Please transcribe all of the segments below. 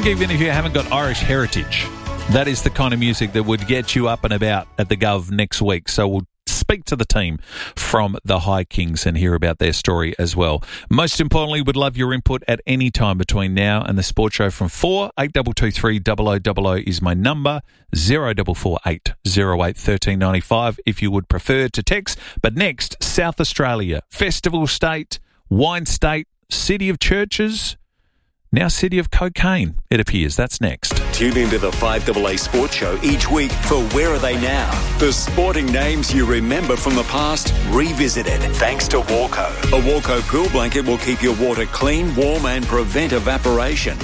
think even if you haven't got Irish heritage, that is the kind of music that would get you up and about at the Gov next week. So we'll speak to the team from the High Kings and hear about their story as well. Most importantly, would love your input at any time between now and the Sports Show from 4. 8223 0000 is my number. 0448 08 1395 if you would prefer to text. But next, South Australia, festival state, wine state, city of churches, now city of cocaine, it appears. That's next. Tune into the 5AA Sports Show each week for Where Are They Now? The sporting names you remember from the past, revisited. Thanks to Walco. A Walco pool blanket will keep your water clean, warm and prevent evaporation.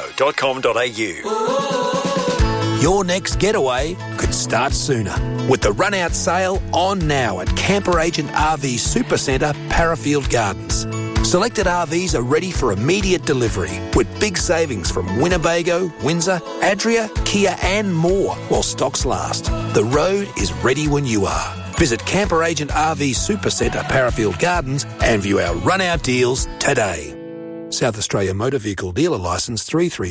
Walco.com.au. Your next getaway could start sooner with the run-out sale on now at Camper Agent RV Supercentre, Parafield Gardens. Selected RVs are ready for immediate delivery with big savings from Winnebago, Windsor, Adria, Kia and more while stocks last. The road is ready when you are. Visit Camper Agent RV Supercentre, Parafield Gardens and view our run-out deals today. South Australia Motor Vehicle Dealer Licence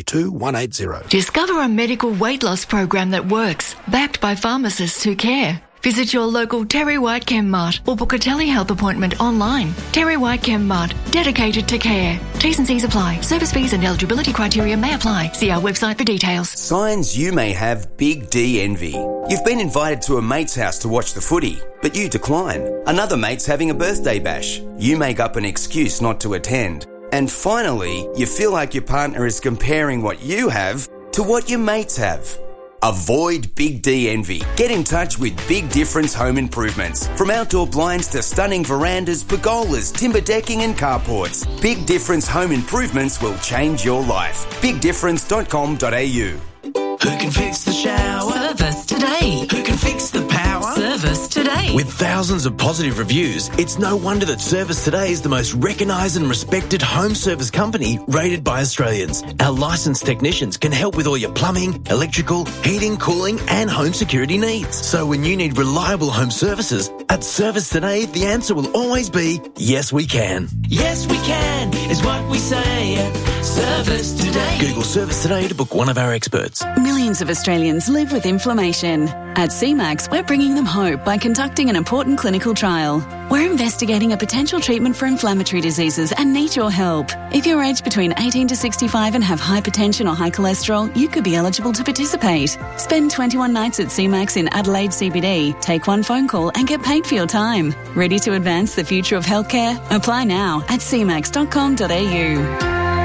332180. Discover a medical weight loss program that works, backed by pharmacists who care. Visit your local Terry White Chem Mart or book a telehealth appointment online. Terry White Chem Mart, dedicated to care. T's and C's apply. Service fees and eligibility criteria may apply. See our website for details. Signs you may have Big D envy. You've been invited to a mate's house to watch the footy, but you decline. Another mate's having a birthday bash. You make up an excuse not to attend. And finally, you feel like your partner is comparing what you have to what your mates have. Avoid Big D envy. Get in touch with Big Difference Home Improvements. From outdoor blinds to stunning verandas, pergolas, timber decking and carports, Big Difference Home Improvements will change your life. BigDifference.com.au. Who can fix the shower? Service today. Who can fix the power? Service today. With thousands of positive reviews, it's no wonder that Service Today is the most recognised and respected home service company rated by Australians. Our licensed technicians can help with all your plumbing, electrical, heating, cooling and home security needs. So when you need reliable home services, at Service Today, the answer will always be, yes we can. Yes we can is what we say at Service Today. Google Service Today to book one of our experts. Millions of Australians live with inflammation. At CMAX, we're bringing them hope by conducting an important clinical trial. We're investigating a potential treatment for inflammatory diseases and need your help. If you're aged between 18 to 65 and have hypertension or high cholesterol, you could be eligible to participate. Spend 21 nights at CMAX in Adelaide CBD, take one phone call and get paid for your time. Ready to advance the future of healthcare? Apply now at cmax.com.au.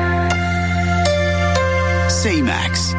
CMAX.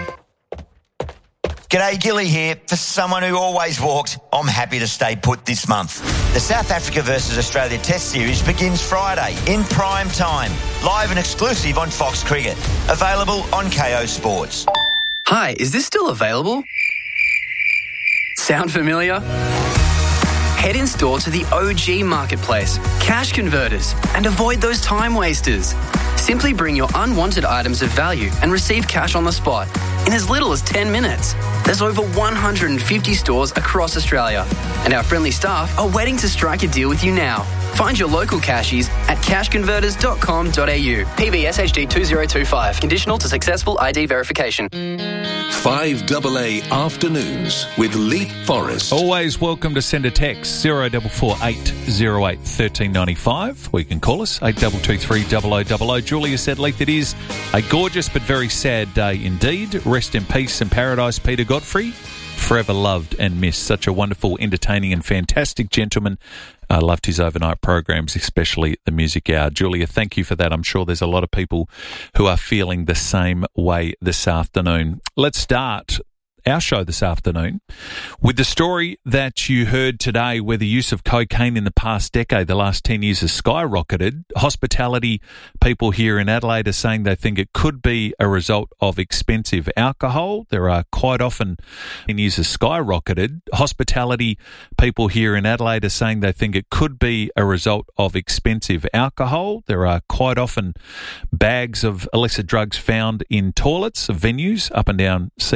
G'day, Gilly here. For someone who always walked, I'm happy to stay put this month. The South Africa versus Australia Test Series begins Friday in prime time. Live and exclusive on Fox Cricket. Available on KO Sports. Hi, is this still available? Sound familiar? Head in store to the OG Marketplace, Cash Converters, and avoid those time wasters. Simply bring your unwanted items of value and receive cash on the spot in as little as 10 minutes. There's over 150 stores across Australia, and our friendly staff are waiting to strike a deal with you now. Find your local cashies at cashconverters.com.au. PB SHD 2025. Conditional to successful ID verification. 5AA Afternoons with Leith Forrest. Always welcome to send a text 0448 08 1395. Or you can call us 8223 0000. Julia said, Leith, it is a gorgeous but very sad day indeed. Rest in peace and paradise, Peter Godfrey. Forever loved and missed. Such a wonderful, entertaining and fantastic gentleman. I loved his overnight programs, especially the Music Hour. Julia, thank you for that. I'm sure there's a lot of people who are feeling the same way this afternoon. Let's start our show this afternoon with the story that you heard today, where the use of cocaine in the past decade, the last 10 years, has skyrocketed. Hospitality people here in Adelaide are saying they think it could be a result of expensive alcohol. There are quite often 10 years has skyrocketed. Hospitality people here in Adelaide are saying they think it could be a result of expensive alcohol. There are quite often bags of illicit drugs found in toilets of venues up and down